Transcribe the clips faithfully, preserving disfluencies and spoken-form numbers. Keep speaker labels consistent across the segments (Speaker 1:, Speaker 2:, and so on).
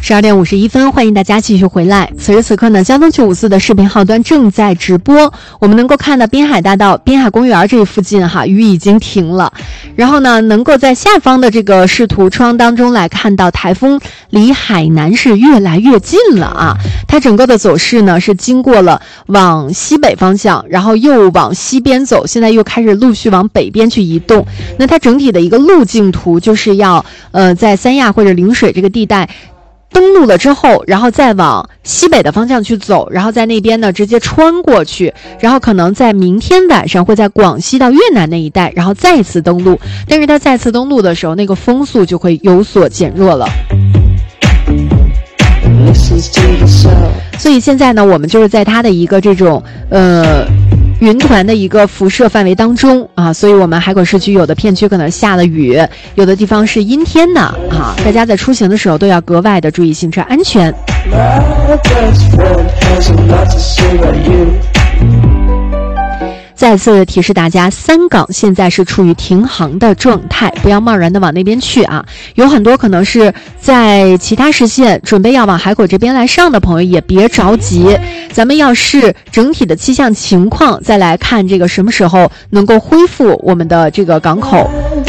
Speaker 1: 十二点五十一分，欢迎大家继续回来。此时此刻呢，交通九五四的视频号端正在直播，我们能够看到滨海大道、滨海公园这一附近哈，雨已经停了。然后呢，能够在下方的这个视图窗当中来看到，台风离海南是越来越近了啊。它整个的走势呢是经过了往西北方向，然后又往西边走，现在又开始陆续往北边去移动。那它整体的一个路径图就是要呃在三亚或者陵水这个地带登陆了之后，然后再往西北的方向去走，然后在那边呢直接穿过去，然后可能在明天晚上会在广西到越南那一带，然后再次登陆。但是它再次登陆的时候，那个风速就会有所减弱了。所以现在呢，我们就是在它的一个这种呃云团的一个辐射范围当中啊，所以我们海口市区有的片区可能下了雨，有的地方是阴天的啊，大家在出行的时候都要格外的注意行车安全。再次提示大家，三港现在是处于停航的状态，不要贸然的往那边去啊！有很多可能是在其他市县准备要往海口这边来上的朋友，也别着急，咱们要视整体的气象情况再来看这个什么时候能够恢复我们的这个港口。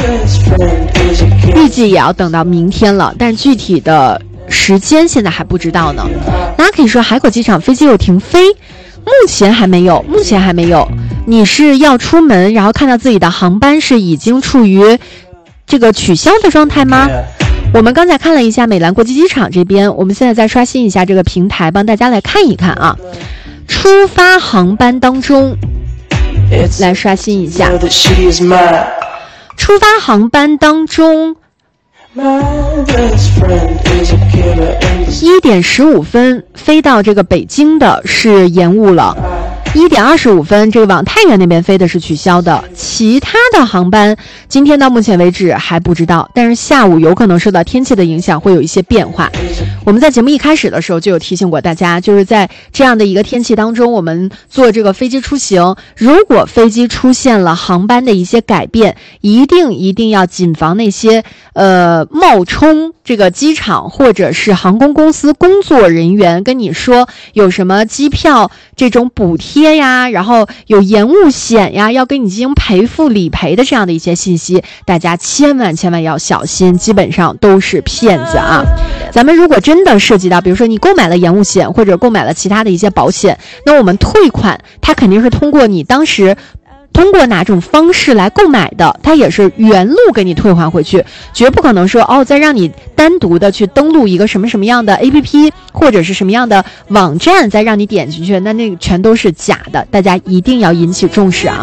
Speaker 1: 预计也要等到明天了，但具体的时间现在还不知道呢。大家可以说海口机场飞机又停飞，目前还没有，目前还没有。你是要出门，然后看到自己的航班是已经处于这个取消的状态吗？我们刚才看了一下美兰国际机场这边，我们现在再刷新一下这个平台，帮大家来看一看啊。出发航班当中，来刷新一下。出发航班当中，一点十五分飞到这个北京的是延误了。一点二十五分，这个往太原那边飞的是取消的，其他的航班今天到目前为止还不知道，但是下午有可能受到天气的影响，会有一些变化。我们在节目一开始的时候就有提醒过大家，就是在这样的一个天气当中，我们坐这个飞机出行，如果飞机出现了航班的一些改变，一定一定要谨防那些呃冒充这个机场或者是航空公司工作人员跟你说有什么机票这种补贴呀，然后有延误险呀，要给你进行赔付理赔的这样的一些信息，大家千万千万要小心，基本上都是骗子啊。咱们如果真的涉及到比如说你购买了延误险或者购买了其他的一些保险，那我们退款它肯定是通过你当时通过哪种方式来购买的，它也是原路给你退还回去，绝不可能说哦再让你单独的去登录一个什么什么样的 A P P 或者是什么样的网站再让你点进去，那那个全都是假的，大家一定要引起重视啊。